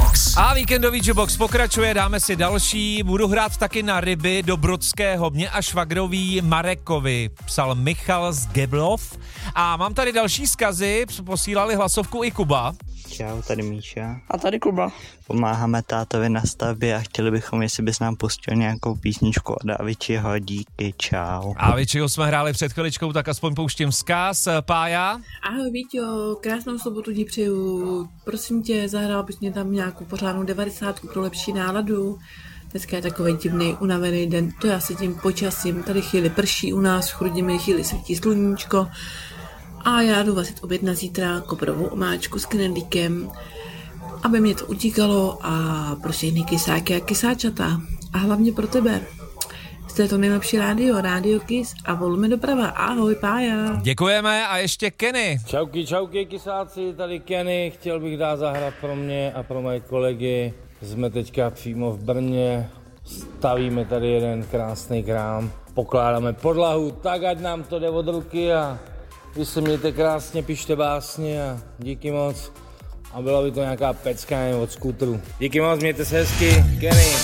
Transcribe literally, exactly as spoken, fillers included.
Jukebox. A víkendový Jukebox pokračuje, dáme si další. Budu hrát taky na ryby do Brodského. Mě a švagrový Marekovi, psal Michal z Geblov. A mám tady další zkazy, posílali hlasovku i Kuba. Čau, tady Míša. A tady Kuba. Pomáháme tátovi na stavbě a chtěli bychom, jestli bys nám pustil nějakou písničku od Avičiho. Díky, čau. Avičiho jsme hráli před chviličkou, tak aspoň pouštím vzkaz. Pája? Ahoj Víťo, krásnou sobotu ti přeju. Prosím tě, zahrál bys mě tam nějakou pořádnou devadesátku pro lepší náladu. Dneska je takový divný, unavený den, to já si tím počasím. Tady chvíli prší u nás, v Chrudimi chvíli svítí sluníčko. A já jdu vařit oběd na zítra, koprovou omáčku s knedlíkem, aby mě to utíkalo a pro všechny kysáky a kysáčata. A hlavně pro tebe. Jste to nejlepší rádio, Rádio Kiss a volme doprava. Ahoj, Pája. Děkujeme a ještě Kenny. Čauky, čauky, kysáci, tady Kenny. Chtěl bych dát zahrát pro mě a pro moje kolegy. Jsme teďka přímo v Brně. Stavíme tady jeden krásný krám. Pokládáme podlahu, tak ať nám to jde od ruky a vy se mějte krásně, pište básně a díky moc. A byla by to nějaká pecka od skútru. Díky moc, mějte se hezky, Kenny.